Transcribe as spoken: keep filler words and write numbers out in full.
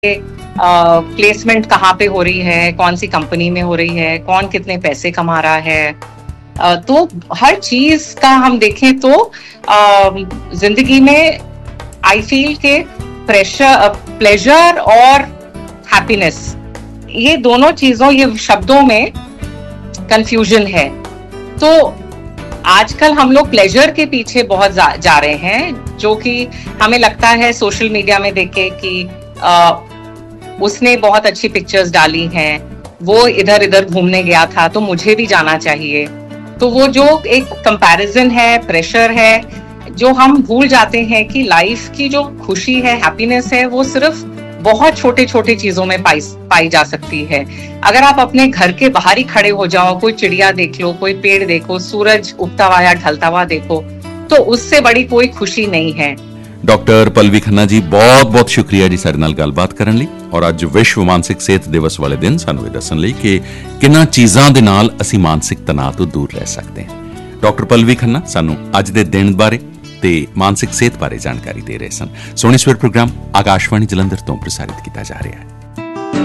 Placement कहाँ पे हो रही है, कौन सी कंपनी में हो रही है, कौन कितने पैसे कमा रहा है। uh, तो हर चीज का हम देखें तो uh, जिंदगी में आई फील के प्रेशर प्लेजर और हैप्पीनेस, ये दोनों चीजों ये शब्दों में कंफ्यूजन है। तो आजकल हम लोग प्लेजर के पीछे बहुत जा, जा रहे हैं, जो कि हमें लगता है सोशल मीडिया में देखे कि आ, उसने बहुत अच्छी पिक्चर्स डाली हैं, वो इधर इधर घूमने गया था तो मुझे भी जाना चाहिए। तो वो जो एक कंपैरिजन है, प्रेशर है, जो हम भूल जाते हैं कि लाइफ की जो खुशी है, हैप्पीनेस है, वो सिर्फ बहुत छोटे छोटे चीजों में पाई पाई जा सकती है। अगर आप अपने घर के बाहर ही खड़े हो जाओ, कोई चिड़िया देख लो, कोई पेड़ देखो, सूरज उगता हुआ या ढलता हुआ देखो, तो उससे बड़ी कोई खुशी नहीं है। डॉक्टर पल्लवी खन्ना जी, बहुत बहुत शुक्रिया जी सारे नाल गलबात करन लई और ਅੱਜ ਵਿਸ਼ਵ ਮਾਨਸਿਕ ਸਿਹਤ ਦਿਵਸ ਵਾਲੇ ਦਿਨ ਸਾਨੂੰ ਇਹ ਦੱਸਣ ਲਈ ਕਿ ਕਿੰਨਾ ਚੀਜ਼ਾਂ ਦੇ ਨਾਲ ਅਸੀਂ ਮਾਨਸਿਕ ਤਣਾਅ ਤੋਂ ਦੂਰ ਰਹਿ ਸਕਦੇ ਹਾਂ। ਡਾਕਟਰ ਪੱਲਵੀ ਖੰਨਾ ਸਾਨੂੰ ਅੱਜ ਦੇ ਦਿਨ ਬਾਰੇ ਤੇ ਮਾਨਸਿਕ ਸਿਹਤ ਬਾਰੇ ਜਾਣਕਾਰੀ ਦੇ ਰਹੇ ਸਨ। ਸੋਹਣੀ ਸਵੇਰ ਪ੍ਰੋਗਰਾਮ ਆਕਾਸ਼ਵਾਣੀ ਜਲੰਧਰ ਤੋਂ ਪ੍ਰਸਾਰਿਤ ਕੀਤਾ ਜਾ ਰਿਹਾ ਹੈ।